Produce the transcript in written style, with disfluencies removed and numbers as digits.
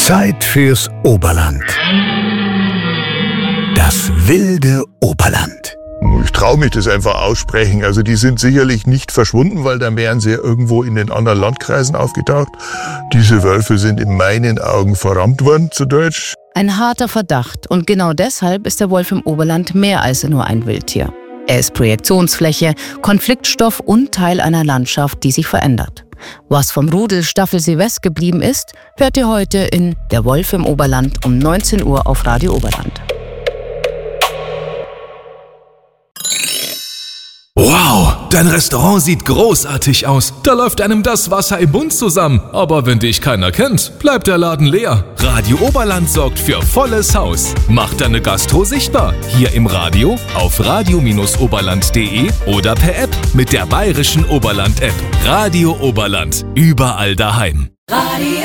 Zeit fürs Oberland. Das wilde Oberland. Ich traue mich das einfach aussprechen. Also die sind sicherlich nicht verschwunden, weil dann wären sie ja irgendwo in den anderen Landkreisen aufgetaucht. Diese Wölfe sind in meinen Augen verrammt worden, zu Deutsch. Ein harter Verdacht und genau deshalb ist der Wolf im Oberland mehr als nur ein Wildtier. Er ist Projektionsfläche, Konfliktstoff und Teil einer Landschaft, die sich verändert. Was vom Rudel Staffelsee West geblieben ist, hört ihr heute in Der Wolf im Oberland um 19 Uhr auf Radio Oberland. Wow, dein Restaurant sieht großartig aus. Da läuft einem das Wasser im Mund zusammen. Aber wenn dich keiner kennt, bleibt der Laden leer. Radio Oberland sorgt für volles Haus. Macht deine Gastro sichtbar. Hier im Radio, auf radio-oberland.de oder per App mit der bayerischen Oberland-App. Radio Oberland. Überall daheim.